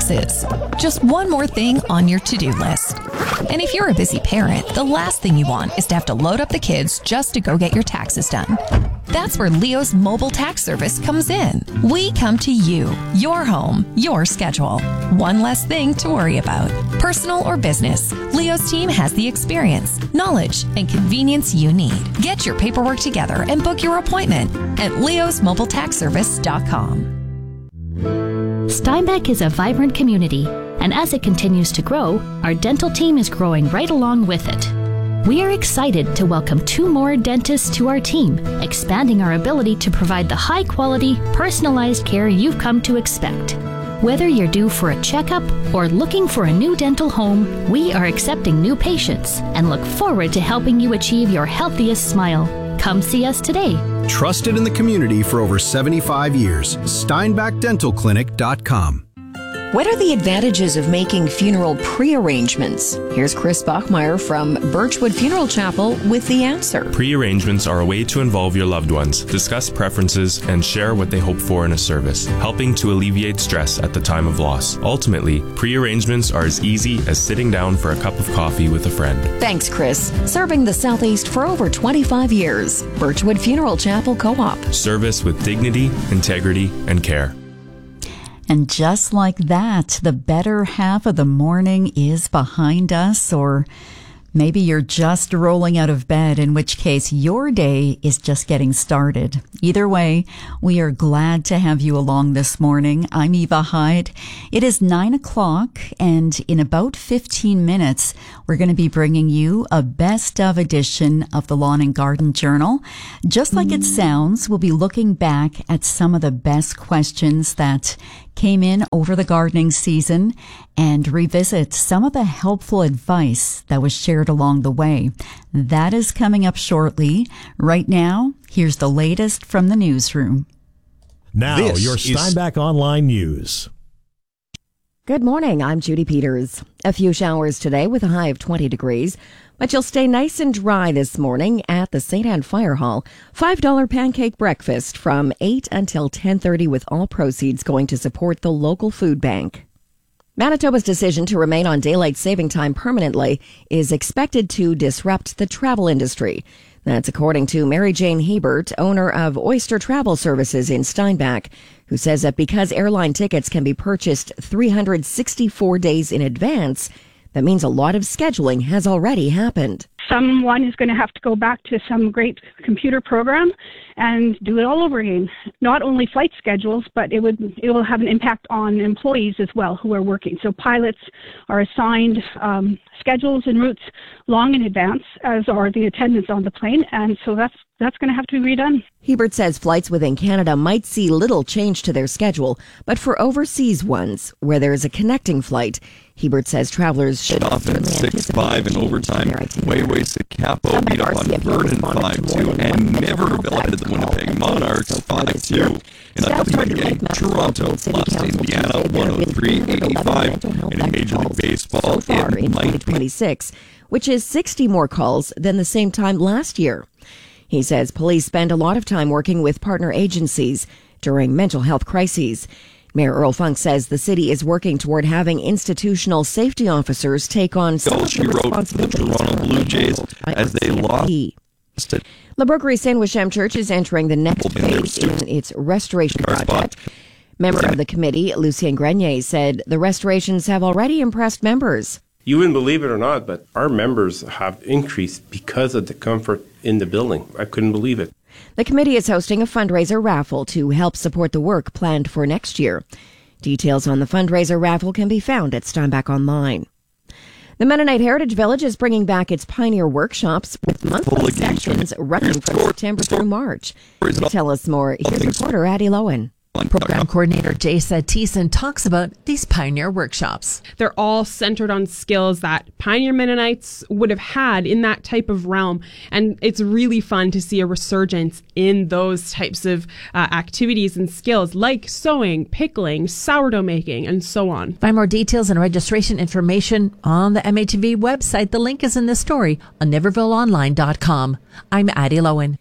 taxes. Just one more thing on your to-do list. And if you're a busy parent, the last thing you want is to have to load up the kids just to go get your taxes done. That's where Leo's mobile tax service comes in. We come to you, your home, your schedule. One less thing to worry about. Personal or business, Leo's team has the experience, knowledge, and convenience you need. Get your paperwork together and book your appointment at leosmobiletaxservice.com. Steinbach is a vibrant community, and as it continues to grow, our dental team is growing right along with it. We are excited to welcome 2 more dentists to our team, expanding our ability to provide the high-quality, personalized care you've come to expect. Whether you're due for a checkup or looking for a new dental home, we are accepting new patients and look forward to helping you achieve your healthiest smile. Come see us today. Trusted in the community for over 75 years. SteinbachDentalClinic.com. What are the advantages of making funeral pre-arrangements? Here's Chris Bachmeyer from Birchwood Funeral Chapel with the answer. Pre-arrangements are a way to involve your loved ones, discuss preferences, and share what they hope for in a service, helping to alleviate stress at the time of loss. Ultimately, pre-arrangements are as easy as sitting down for a cup of coffee with a friend. Thanks, Chris. Serving the Southeast for over 25 years. Birchwood Funeral Chapel Co-op. Service with dignity, integrity, and care. And just like that, the better half of the morning is behind us, or maybe you're just rolling out of bed, in which case your day is just getting started. Either way, we are glad to have you along this morning. I'm Eva Hyde. It is 9 o'clock, and in about 15 minutes, we're going to be bringing you a best of edition of the Lawn and Garden Journal. Just like it sounds, we'll be looking back at some of the best questions that came in over the gardening season and revisit some of the helpful advice that was shared along the way. That is coming up shortly. Right now, here's the latest from the newsroom. Now, your Steinbach Online News. Good morning. I'm Judy Peters. A few showers today with a high of 20 degrees, but you'll stay nice and dry this morning at the St. Anne Fire Hall. $5 pancake breakfast from 8 until 10:30 with all proceeds going to support the local food bank. Manitoba's decision to remain on daylight saving time permanently is expected to disrupt the travel industry. That's according to Mary Jane Hebert, owner of Oyster Travel Services in Steinbach, who says that because airline tickets can be purchased 364 days in advance, that means a lot of scheduling has already happened. Someone is going to have to go back to some great computer program and do it all over again. Not only flight schedules, but it will have an impact on employees as well who are working. So pilots are assigned schedules and routes long in advance, as are the attendants on the plane, and so that's going to have to be redone. Hebert says flights within Canada might see little change to their schedule, but for overseas ones, where there is a connecting flight, Hebert says travelers should often 6-5 in overtime. Wayways at Capo beat up on Vernon 5-2 and Niverville headed the Winnipeg Monarchs 5-2. In the WNBA, Toronto lost to Indiana 103-85. And in Major League Baseball, it might be 2026, which is 60 more calls than the same time last year. He says police spend a lot of time working with partner agencies during mental health crises. Mayor Earl Funk says the city is working toward having institutional safety officers take on some of the responsibilities. The Toronto Blue Jays as they lost it. Le Brokerie Saint-Wichem Church is entering the next phase in its restoration project. Member of the committee, Lucien Grenier, said the restorations have already impressed members. You wouldn't believe it or not, but our members have increased because of the comfort in the building. I couldn't believe it. The committee is hosting a fundraiser raffle to help support the work planned for next year. Details on the fundraiser raffle can be found at Steinbach Online. The Mennonite Heritage Village is bringing back its Pioneer Workshops with monthly sessions running from September through March. To tell us more, here's reporter Addie Lowen. Program coordinator Jaysa Thiessen talks about these Pioneer Workshops. They're all centered on skills that Pioneer Mennonites would have had in that type of realm. And it's really fun to see a resurgence in those types of activities and skills like sewing, pickling, sourdough making, and so on. Find more details and registration information on the MHV website. The link is in this story on NivervilleOnline.com. I'm Addie Lowen.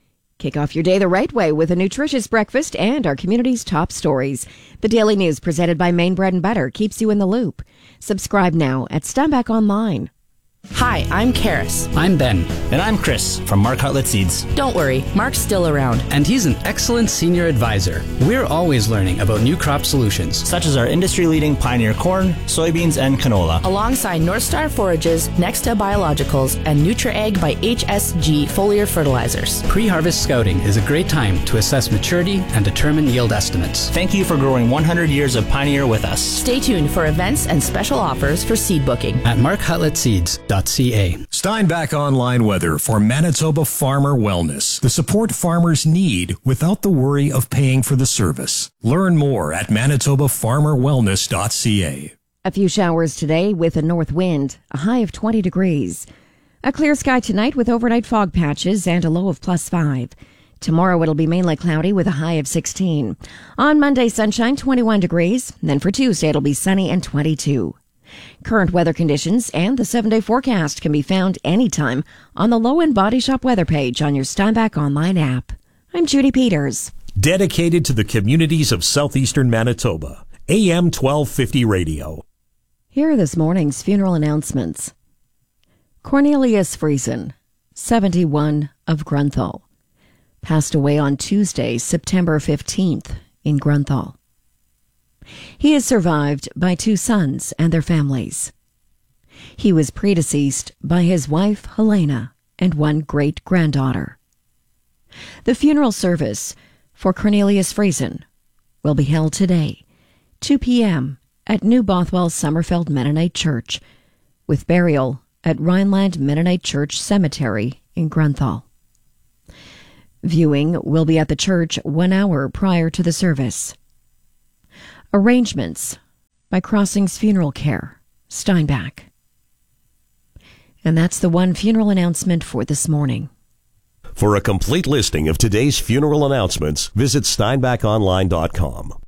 Kick off your day the right way with a nutritious breakfast and our community's top stories. The Daily News presented by Maine Bread and Butter keeps you in the loop. Subscribe now at Steinbach Online. Hi, I'm Karis. I'm Ben. And I'm Chris from Mark Hartlett Seeds. Don't worry, Mark's still around. And he's an excellent senior advisor. We're always learning about new crop solutions, such as our industry-leading Pioneer corn, soybeans, and canola. Alongside North Star Forages, Nexta Biologicals, and Nutri-Ag by HSG foliar fertilizers. Pre-harvest scouting is a great time to assess maturity and determine yield estimates. Thank you for growing 100 years of Pioneer with us. Stay tuned for events and special offers for seed booking. At markhartlettseeds.ca. Steinbach Online Weather for Manitoba Farmer Wellness. The support farmers need without the worry of paying for the service. Learn more at manitobafarmerwellness.ca. A few showers today with a north wind, a high of 20 degrees. A clear sky tonight with overnight fog patches and a low of +5. Tomorrow it'll be mainly cloudy with a high of 16. On Monday, sunshine, 21 degrees. Then for Tuesday, it'll be sunny and 22. Current weather conditions and the 7-day forecast can be found anytime on the Low End Body Shop weather page on your Steinbach Online app. I'm Judy Peters. Dedicated to the communities of southeastern Manitoba. AM 1250 Radio. Here are this morning's funeral announcements. Cornelius Friesen, 71, of Grunthal, passed away on Tuesday, September 15th, in Grunthal. He is survived by 2 sons and their families. He was predeceased by his wife, Helena, and 1 great-granddaughter. The funeral service for Cornelius Friesen will be held today, 2 p.m., at New Bothwell Summerfeld Mennonite Church, with burial at Rhineland Mennonite Church Cemetery in Grunthal. Viewing will be at the church 1 hour prior to the service. Arrangements by Crossings Funeral Care, Steinbach. And that's the one funeral announcement for this morning. For a complete listing of today's funeral announcements, visit steinbachonline.com.